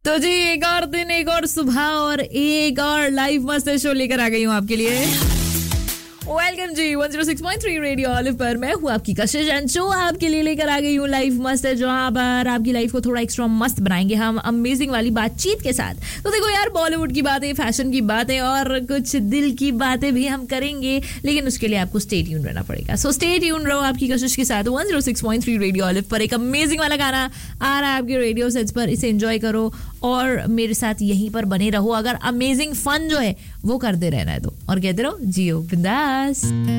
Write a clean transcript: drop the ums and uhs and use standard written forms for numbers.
तो जी एक और दिन, एक और सुबह और एक और लाइव मस्त शो लेकर आ गई हूँ आपके लिए। वेलकम जी 106.3 रेडियो ऑलिव पर मैं हूँ आपकी कशिश एंड शो आपके लिए लेकर आ गई हूँ लाइव मस्त, जहाँ पर आपकी लाइफ को थोड़ा एक्स्ट्रा मस्त बनाएंगे हम अमेजिंग वाली बातचीत के साथ। तो देखो यार, बॉलीवुड की बातें, फैशन की बातें और कुछ दिल की बातें भी हम करेंगे, लेकिन उसके लिए आपको स्टे ट्यून रहना पड़ेगा। सो स्टे ट्यून रहो आपकी कशिश के साथ 106.3 रेडियो ऑलिव पर। एक अमेजिंग वाला गाना आ रहा है आपके रेडियो सेट्स पर, इसे एंजॉय करो और मेरे साथ यहीं पर बने रहो। अगर अमेजिंग फन जो है वो करते रहना है तो, और कहते रहो जियो बिंदास।